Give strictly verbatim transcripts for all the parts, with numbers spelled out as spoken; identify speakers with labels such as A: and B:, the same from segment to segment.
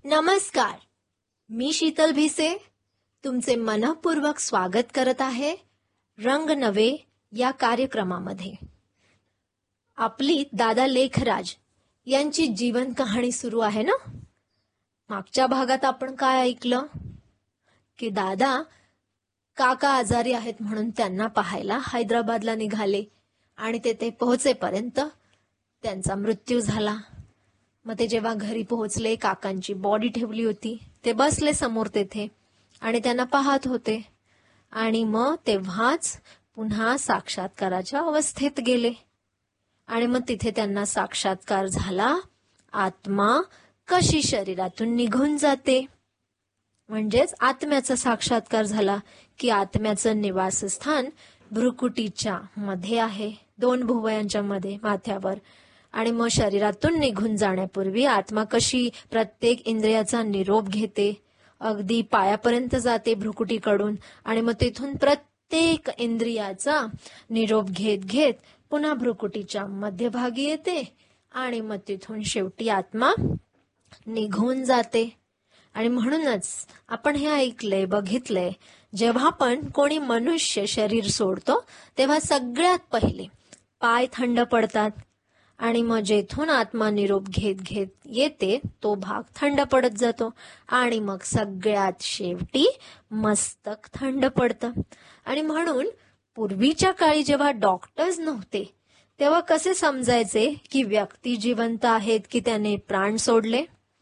A: नमस्कार, मी शीतल भिसे तुमचे मनःपूर्वक स्वागत करत आहे रंग नवे या कार्यक्रमामध्ये. आपली दादा लेखराज यांची जीवन कहाणी सुरू आहे ना. मागच्या भागात आपण काय ऐकलं की दादा काका आजारी आहेत म्हणून त्यांना पाहायला हैदराबादला निघाले आणि तेथे पोहोचेपर्यंत त्यांचा मृत्यू झाला. मग ते जेव्हा घरी पोहोचले, काकांची बॉडी ठेवली होती, ते बसले समोर तेथे आणि त्यांना पाहत होते. आणि मग तेव्हाच पुन्हा साक्षात्काराच्या अवस्थेत गेले आणि मग तिथे त्यांना साक्षात्कार झाला, आत्मा कशी शरीरातून निघून जाते. म्हणजेच आत्म्याचा साक्षात्कार झाला की आत्म्याचं निवासस्थान भ्रुकुटीच्या मध्ये आहे, दोन भुवयांच्या मध्ये माथ्यावर. आणि मग शरीरातून निघून जाण्यापूर्वी आत्मा कशी प्रत्येक इंद्रियाचा निरोप घेते, अगदी पायापर्यंत जाते भ्रुकुटीकडून आणि मग तिथून प्रत्येक इंद्रियाचा निरोप घेत घेत पुन्हा भ्रुकुटीच्या मध्यभागी येते आणि मग तिथून शेवटी आत्मा निघून जाते. आणि म्हणूनच आपण हे ऐकलंय, बघितलंय, जेव्हा पण कोणी मनुष्य शरीर सोडतो तेव्हा सगळ्यात पहिले पाय थंड पडतात आणि मग जेथून आत्मा निरोप घेत घेत येते तो भाग थंड पडत जातो आणि मग सगळ्यात शेवटी मस्तक थंड पडतं. आणि म्हणून पूर्वीच्या काळी जेव्हा डॉक्टर्स नव्हते तेव्हा कसे समजायचे की व्यक्ती जिवंत आहेत की त्याने प्राण सोडले.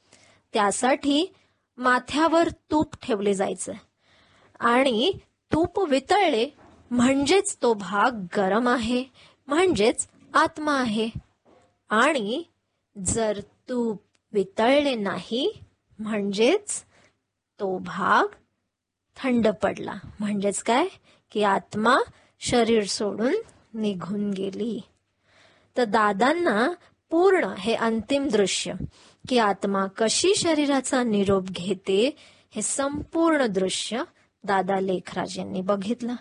A: त्यासाठी माथ्यावर तूप ठेवले जायचं आणि तूप वितळले म्हणजेच तो भाग गरम आहे, म्हणजेच आत्मा आहे. आणि जर तूप वितळले नाही म्हणजेच तो भाग थंड पडला, म्हणजेच काय की आत्मा शरीर सोडून निघून गेली. तर दादांना पूर्ण हे अंतिम दृश्य की आत्मा कशी शरीराचा निरोप घेते हे संपूर्ण दृश्य दादा लेखराज यांनी बघितलं.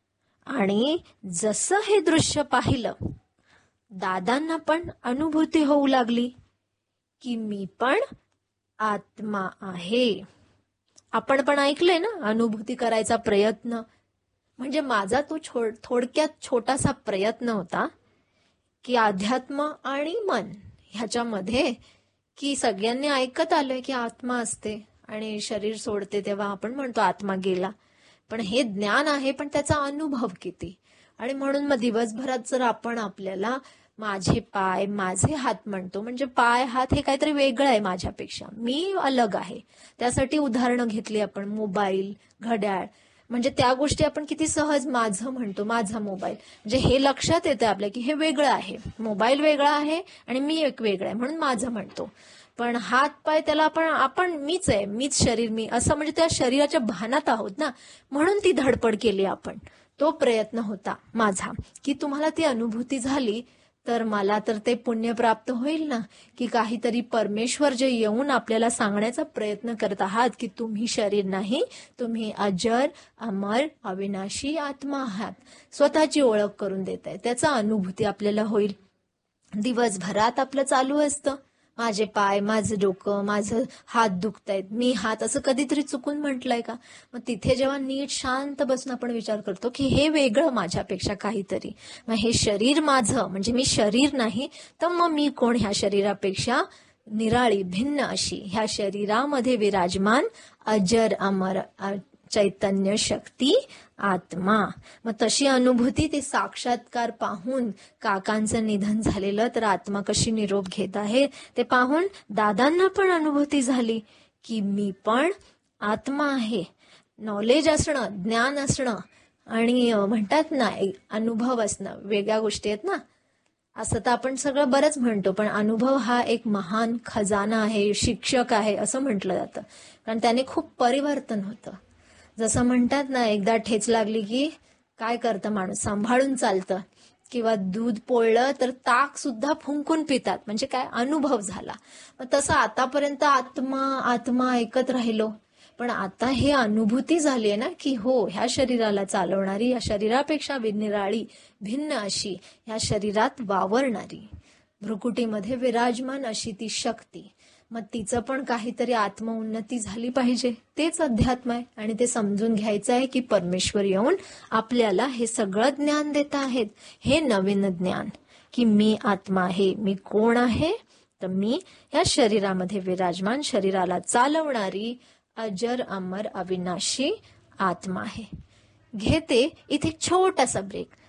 A: आणि जसं हे दृश्य पाहिलं दादांना पण अनुभूती होऊ लागली की मी पण आत्मा आहे. आपण पण ऐकलंय ना, अनुभूती करायचा प्रयत्न. म्हणजे माझा तो छो थोडक्यात छोटासा प्रयत्न होता की अध्यात्म आणि मन ह्याच्यामध्ये की सगळ्यांनी ऐकत आलोय की आत्मा असते आणि शरीर सोडते तेव्हा आपण म्हणतो आत्मा गेला, पण हे ज्ञान आहे, पण त्याचा अनुभव किती. आणि म्हणून मग दिवसभरात जर आपण आपल्याला माझे पाय माझे हात म्हणतो, म्हणजे पाय हात हे काहीतरी वेगळं आहे माझ्यापेक्षा, मी अलग आहे. त्यासाठी उदाहरणं घेतली आपण, मोबाईल, घड्याळ, म्हणजे त्या गोष्टी आपण किती सहज माझं म्हणतो, माझा मोबाईल. म्हणजे हे लक्षात येतं आपल्या की हे वेगळं आहे, मोबाईल वेगळा आहे आणि मी एक वेगळं आहे म्हणून माझं म्हणतो. पण हात पाय त्याला आपण आपण मीच आहे, मीच शरीर, मी असं, म्हणजे त्या शरीराच्या भानात आहोत ना, म्हणून ती धडपड केली आपण. तो प्रयत्न होता माझा की तुम्हाला ती अनुभूती झाली तर मला तर ते पुण्य प्राप्त होईल ना, की काहीतरी परमेश्वर जे येऊन आपल्याला सांगण्याचा प्रयत्न करत आहात की तुम्ही शरीर नाही, तुम्ही अजर अमर अविनाशी आत्मा आहात, स्वतःची ओळख करून देत आहे, त्याचा अनुभूती आपल्याला होईल. दिवसभरात आपलं चालू असतं माझे पाय, माझं डोकं, माझं हात दुखतायत, मी हात, असं कधीतरी चुकून म्हटलंय का. मग तिथे जेव्हा नीट शांत बसून आपण विचार करतो की हे वेगळं माझ्यापेक्षा काहीतरी, मग हे शरीर माझं, म्हणजे मी शरीर नाही तर मग मी कोण ह्या शरीरापेक्षा निराळी भिन्न अशी ह्या शरीरामध्ये विराजमान अजर अमर चैतन्य शक्ती आत्मा. मग तशी अनुभूती, ते साक्षात्कार पाहून काकांचं निधन झालेलं तर आत्मा कशी निरोप घेत आहे ते पाहून दादांना पण अनुभूती झाली की मी पण आत्मा आहे. नॉलेज असणं, ज्ञान असणं आणि म्हणतात ना अनुभव असणं वेगळ्या गोष्टी आहेत ना. असं तर आपण सगळं बरंच म्हणतो, पण अनुभव हा एक महान खजाना आहे, शिक्षक आहे असं म्हटलं जातं, कारण त्याने खूप परिवर्तन होतं. जसं म्हणतात ना, एकदा ठेच लागली की काय करतं माणूस, सांभाळून चालतं, किंवा दूध पोळलं तर ताक सुद्धा फुंकून पितात, म्हणजे काय, अनुभव झाला. मग तसं आतापर्यंत आत्मा आत्मा ऐकत राहिलो, पण आता हे अनुभूती झाली आहे ना की हो, ह्या शरीराला चालवणारी, या शरीरापेक्षा निराळी भिन्न अशी ह्या शरीरात वावरणारी भ्रुकुटीमध्ये विराजमान अशी ती शक्ती मग तिचं पण काहीतरी आत्मउन्नती झाली पाहिजे, तेच अध्यात्म आहे. आणि ते समजून घ्यायचं आहे की परमेश्वर येऊन आपल्याला हे सगळं ज्ञान देत आहेत. हे नवीन ज्ञान की मी आत्मा आहे. मी कोण आहे? तर मी या शरीरामध्ये विराजमान, शरीराला चालवणारी अजर अमर अविनाशी आत्मा आहे. घेते इथे छोटासा ब्रेक.